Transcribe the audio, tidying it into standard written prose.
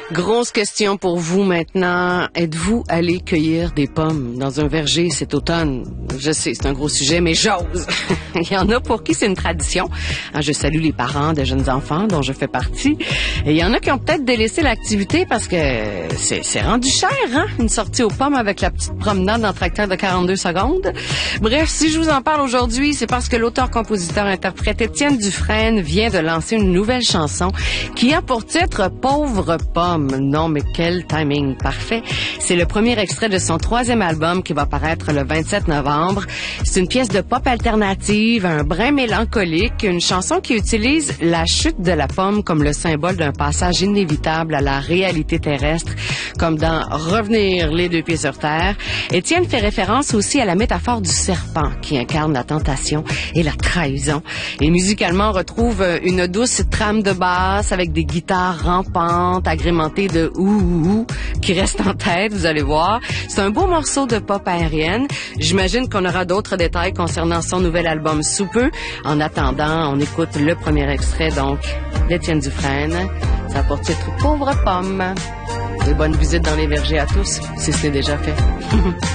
Grosse question pour vous maintenant. Êtes-vous allé cueillir des pommes dans un verger cet automne? Je sais, c'est un gros sujet, mais j'ose. Il y en a pour qui c'est une tradition. Je salue les parents de jeunes enfants dont je fais partie. Et il y en a qui ont peut-être délaissé l'activité parce que c'est rendu cher, hein? Une sortie aux pommes avec la petite promenade en tracteur de 42 secondes. Bref, si je vous en parle aujourd'hui, c'est parce que l'auteur-compositeur-interprète Étienne Dufresne vient de lancer une nouvelle chanson qui a pour titre « Pauvre pomme ». Non, mais quel timing parfait. C'est le premier extrait de son 3e album qui va paraître le 27 novembre. C'est une pièce de pop alternative, un brin mélancolique, une chanson qui utilise la chute de la pomme comme le symbole d'un passage inévitable à la réalité terrestre, comme dans Revenir les deux pieds sur terre. Étienne fait référence aussi à la métaphore du serpent qui incarne la tentation et la trahison. Et musicalement, on retrouve une douce trame de basse avec des guitares rampantes, agrémentées de ouh qui reste en tête, vous allez voir. C'est un beau morceau de pop aérienne. J'imagine qu'on aura d'autres détails concernant son nouvel album sous peu. En attendant, on écoute le premier extrait donc d'Étienne Dufresne. Ça a pour titre Pauvre pomme. Et bonne visite dans les vergers à tous, si ce n'est déjà fait.